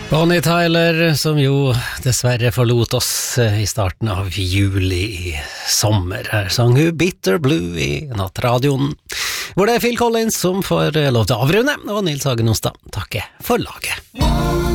Bonnie Tyler, som jo dessverre forlot oss i starten av juli i sommer. Her sang hun Bitter Blue i nattradioen, hvor det er Phil Collins som får lov til å avrunde, og Nils Hagen Onsdag takker for laget.